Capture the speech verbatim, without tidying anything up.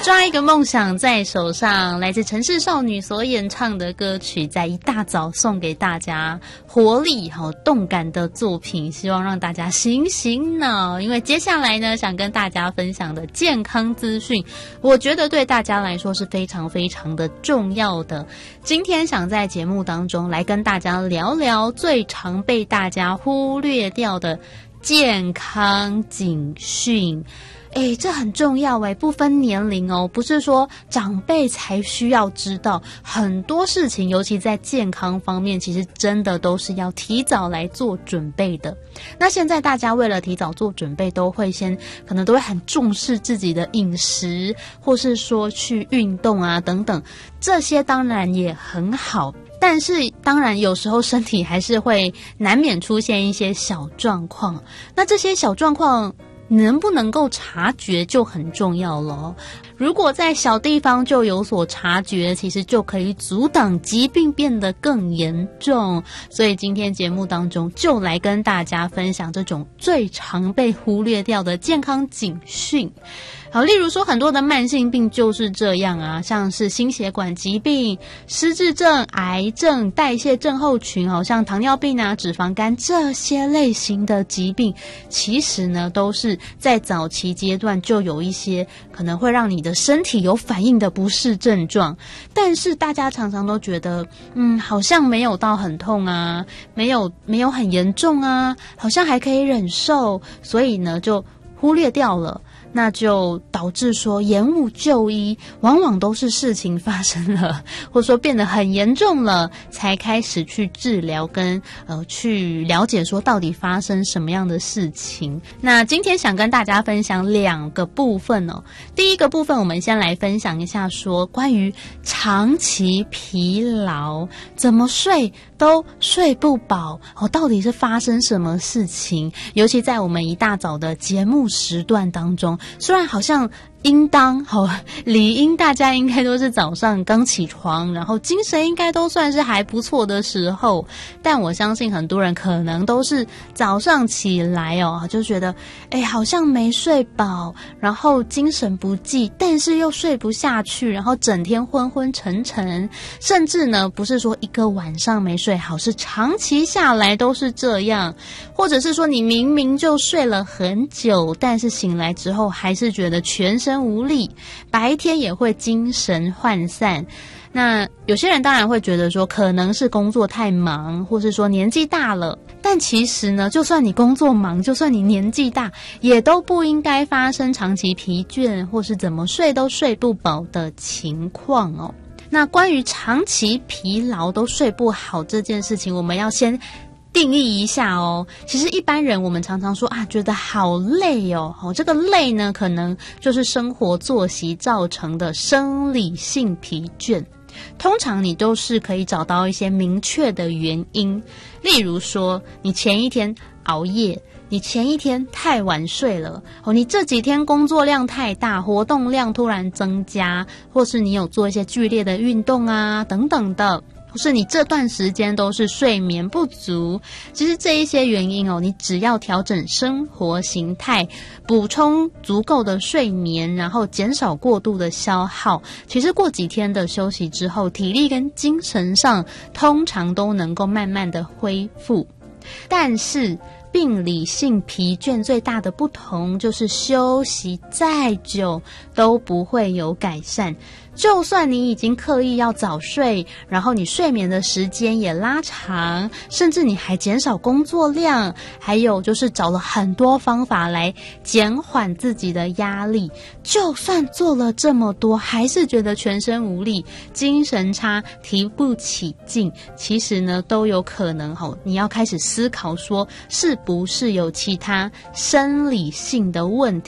抓一个梦想在手上，来自城市少女所演唱的歌曲，在一大早送给大家活力好动感的作品，希望让大家醒醒脑。因为接下来呢，想跟大家分享的健康资讯，我觉得对大家来说是非常非常的重要的。今天想在节目当中来跟大家聊聊最常被大家忽略掉的健康警讯。诶，这很重要诶，不分年龄哦，不是说长辈才需要知道，很多事情尤其在健康方面，其实真的都是要提早来做准备的。那现在大家为了提早做准备，都会先可能都会很重视自己的饮食，或是说去运动啊等等，这些当然也很好，但是当然有时候身体还是会难免出现一些小状况，那这些小状况能不能够察觉就很重要了。如果在小地方就有所察觉，其实就可以阻挡疾病变得更严重。所以今天节目当中就来跟大家分享这种最常被忽略掉的健康警讯。好，例如说很多的慢性病就是这样啊，像是心血管疾病、失智症、癌症、代谢症候群，好像糖尿病啊、脂肪肝这些类型的疾病，其实呢都是在早期阶段就有一些可能会让你的身体有反应的不适症状，但是大家常常都觉得嗯，好像没有到很痛啊，没有没有很严重啊，好像还可以忍受，所以呢就忽略掉了，那就导致说延误就医，往往都是事情发生了，或者说变得很严重了，才开始去治疗跟呃去了解说到底发生什么样的事情。那今天想跟大家分享两个部分哦。第一个部分，我们先来分享一下说关于长期疲劳，怎么睡都睡不饱哦，到底是发生什么事情？尤其在我们一大早的节目时段当中，虽然好像应当好理应大家应该都是早上刚起床，然后精神应该都算是还不错的时候，但我相信很多人可能都是早上起来哦，就觉得哎好像没睡饱，然后精神不济，但是又睡不下去，然后整天昏昏沉沉，甚至呢不是说一个晚上没睡好，是长期下来都是这样，或者是说你明明就睡了很久，但是醒来之后还是觉得全身无力，白天也会精神涣散。那有些人当然会觉得说可能是工作太忙，或是说年纪大了，但其实呢就算你工作忙，就算你年纪大，也都不应该发生长期疲倦或是怎么睡都睡不饱的情况哦。那关于长期疲劳都睡不好这件事情，我们要先定义一下哦。其实一般人我们常常说啊，觉得好累哦，哦这个累呢可能就是生活作息造成的生理性疲倦。通常你都是可以找到一些明确的原因，例如说你前一天熬夜，你前一天太晚睡了哦，你这几天工作量太大，活动量突然增加，或是你有做一些剧烈的运动啊等等的，或是你这段时间都是睡眠不足。其实这一些原因哦，你只要调整生活形态，补充足够的睡眠，然后减少过度的消耗，其实过几天的休息之后，体力跟精神上通常都能够慢慢的恢复。但是病理性疲倦最大的不同就是休息再久都不会有改善，就算你已经刻意要早睡，然后你睡眠的时间也拉长，甚至你还减少工作量，还有就是找了很多方法来减缓自己的压力，就算做了这么多，还是觉得全身无力，精神差，提不起劲，其实呢都有可能吼，你要开始思考说是不是有其他生理性的问题